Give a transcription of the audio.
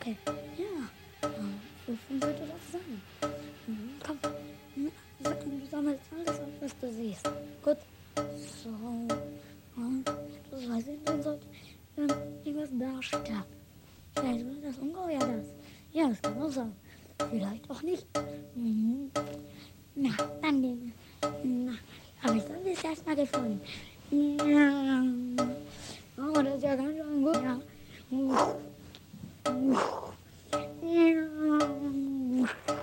Ja, wovon sollte das sein? Komm, du sammelst alles auf, was du siehst. Gut, so, und das weiß ich, dann sollte irgendwas darstellen. Vielleicht war das Ungeheuer das. Ja, das kann auch sein. Vielleicht auch nicht. Na, dann gehen wir. Na, habe ich das jetzt erstmal gefunden. Ja. Oh, das ist ja ganz schön gut. Ja.